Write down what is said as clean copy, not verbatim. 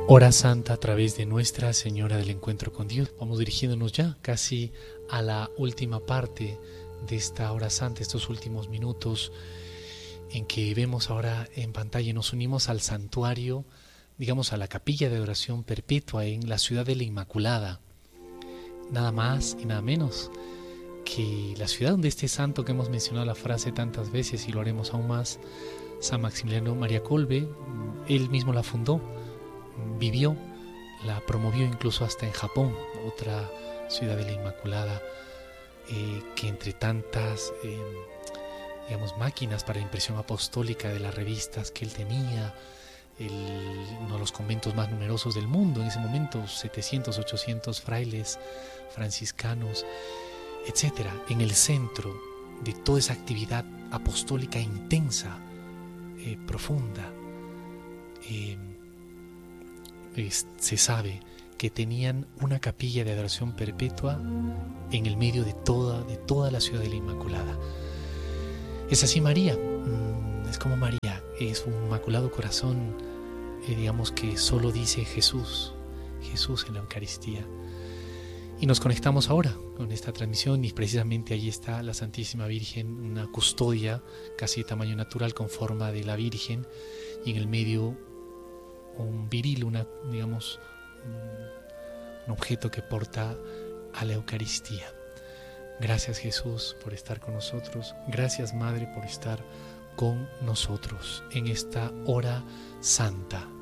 Hora Santa a través de Nuestra Señora del Encuentro con Dios. Vamos dirigiéndonos ya casi a la última parte de esta Hora Santa, estos últimos minutos en que vemos ahora en pantalla. Nos unimos al santuario, digamos a la capilla de adoración perpetua en la ciudad de la Inmaculada. Nada más y nada menos que la ciudad donde este santo que hemos mencionado la frase tantas veces y lo haremos aún más, San Maximiliano María Kolbe, él mismo la fundó, vivió, la promovió incluso hasta en Japón, otra ciudad de la Inmaculada, que entre tantas máquinas para impresión apostólica de las revistas que él tenía, uno de los conventos más numerosos del mundo en ese momento, 700, 800 frailes franciscanos, etcétera, en el centro de toda esa actividad apostólica intensa, profunda. Se sabe que tenían una capilla de adoración perpetua en el medio de toda la ciudad de la Inmaculada. Es así María, es como María, es un inmaculado corazón, digamos que solo dice Jesús en la Eucaristía. Y nos conectamos ahora con esta transmisión y precisamente allí está la Santísima Virgen, una custodia casi de tamaño natural con forma de la Virgen, y en el medio un viril, un objeto que porta a la Eucaristía. Gracias Jesús por estar con nosotros, gracias Madre por estar con nosotros en esta hora santa.